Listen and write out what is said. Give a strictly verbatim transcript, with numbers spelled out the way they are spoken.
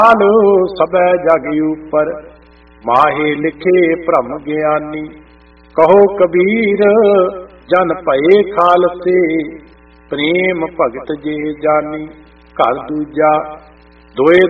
ਆਲੋ ਸਭੈ ਜਗ ਉਪਰ, ਮਾਹੇ ਲਿਖੇ ਭ੍ਰਮ ਗਿਆਨੀ। ਕਹੋ ਕਬੀਰ ਜਨ ਭਏ ਖਾਲਸੇ, ਪ੍ਰੇਮ ਭਗਤ ਜੇ ਜਾਨੀ। ਘਰ ਦੂਜਾ ਦੋਏ